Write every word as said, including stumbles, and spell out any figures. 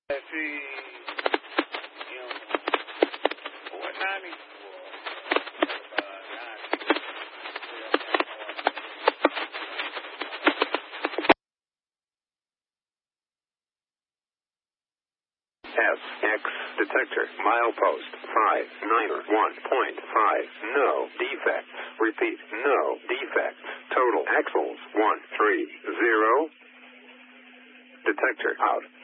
see, you know, four ninety-four. S X detector milepost five nine one point five. No defects. Repeat, no defects. Total axles one three zero. Detector out.